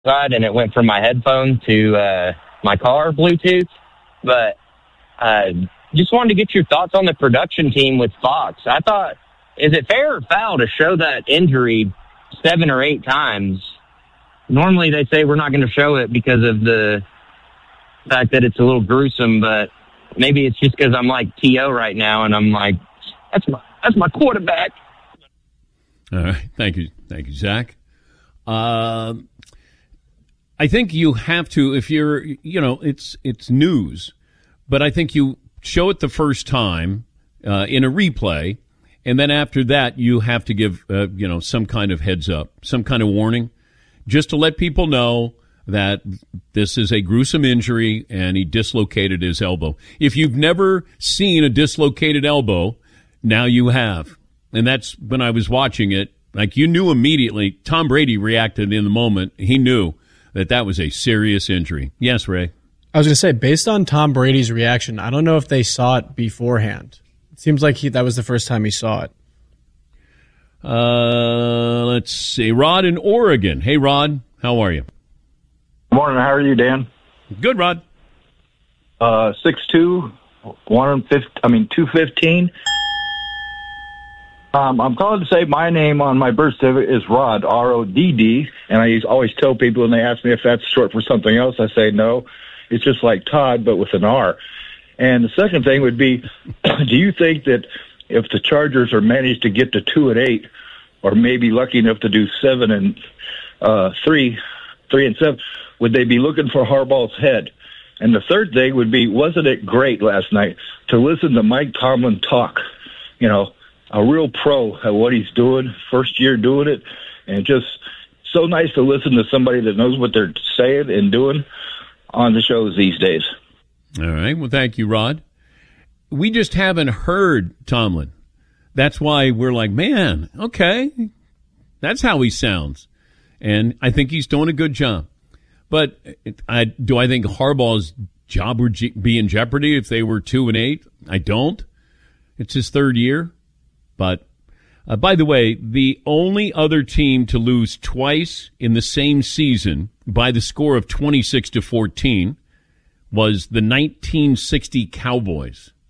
side, and it went from my headphone to my car Bluetooth. But just wanted to get your thoughts on the production team with Fox. I thought, is it fair or foul to show that injury 7 or 8 times? Normally they say we're not going to show it because of the fact that it's a little gruesome, but maybe it's just because I'm like T.O. right now, and I'm like, that's my quarterback. All right. Thank you, Zach. I think you have to, if you're, it's news, but I think you show it the first time in a replay, and then after that you have to give, some kind of heads up, some kind of warning, just to let people know that this is a gruesome injury and he dislocated his elbow. If you've never seen a dislocated elbow, now you have. And that's when I was watching it. Like, you knew immediately. Tom Brady reacted in the moment. He knew that was a serious injury. Yes, Ray? I was going to say, based on Tom Brady's reaction, I don't know if they saw it beforehand. It seems like that was the first time he saw it. Let's see. Rod in Oregon. Hey, Rod. How are you? Morning. How are you, Dan? Good, Rod. 6'2", 215. I'm calling to say my name on my birth certificate is Rod, R-O-D-D, and I always tell people when they ask me if that's short for something else, I say no. It's just like Todd, but with an R. And the second thing would be, do you think that if the Chargers are managed to get to 2-8, or maybe lucky enough to do 7-3, 3-7, would they be looking for Harbaugh's head? And the third thing would be, wasn't it great last night to listen to Mike Tomlin talk? A real pro at what he's doing, first year doing it, and just so nice to listen to somebody that knows what they're saying and doing on the shows these days. All right. Well, thank you, Rod. We just haven't heard Tomlin. That's why we're like, man, okay, that's how he sounds. And I think he's doing a good job. But do I think Harbaugh's job would be in jeopardy if they were 2-8? I don't. It's his third year. But, by the way, the only other team to lose twice in the same season by the score of 26-14 was the 1960 Cowboys.